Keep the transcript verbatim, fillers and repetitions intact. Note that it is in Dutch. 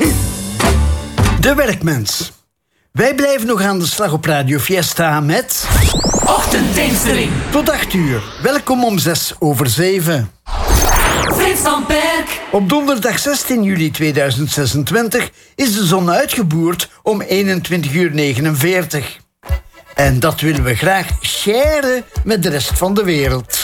De werkmens. Wij blijven nog aan de slag op Radio Fiesta met... Ochtenddiensteling. Tot acht uur. Welkom om zes over zeven. Frits van Perk. Op donderdag zestien juli tweeduizend zesentwintig is de zon uitgeboerd om eenentwintig uur negenenveertig. En dat willen we graag sharen met de rest van de wereld.